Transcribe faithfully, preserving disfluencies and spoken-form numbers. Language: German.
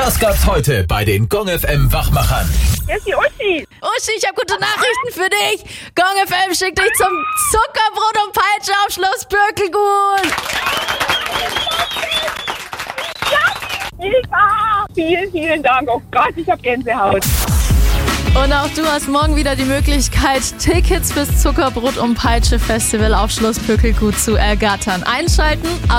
Das gab's heute bei den Gong F M Wachmachern. Hier ist die Uschi. Uschi, ich habe gute Nachrichten für dich. Gong F M schickt dich zum Zuckerbrot und Peitsche auf Schloss Birkelgut. Ja, vielen, vielen Dank. Oh Gott, ich habe Gänsehaut. Und auch du hast morgen wieder die Möglichkeit, Tickets fürs Zuckerbrot und Peitsche Festival auf Schloss Birkelgut zu ergattern. Einschalten.